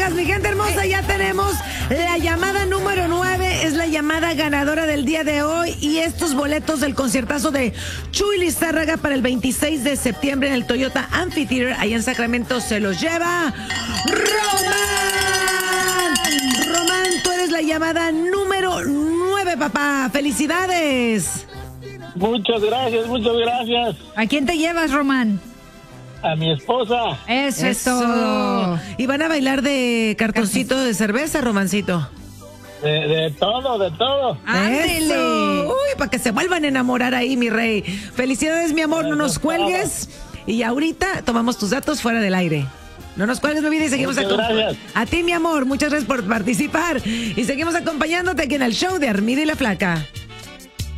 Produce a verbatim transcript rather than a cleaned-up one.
Vegas, mi gente hermosa, ya tenemos la llamada número nueve, es la llamada ganadora del día de hoy y estos boletos del conciertazo de Chuy Lizárraga para el veintiséis de septiembre en el Toyota Amphitheater, allá en Sacramento, se los lleva Román. Román, tú eres la llamada número nueve, papá. ¡Felicidades! Muchas gracias, muchas gracias. ¿A quién te llevas, Román? A mi esposa. Eso, es todo. ¿Y van a bailar de cartoncito de cerveza, Romancito? De, de todo, de todo. ¡Ándele! Eso. Uy, para que se vuelvan a enamorar ahí, mi rey. Felicidades, mi amor, no nos cuelgues. Y ahorita tomamos tus datos fuera del aire. No nos cuelgues, mi vida, y seguimos acompañándote. A ti, mi amor, muchas gracias por participar. Y seguimos acompañándote aquí en el show de Armida y la Flaca.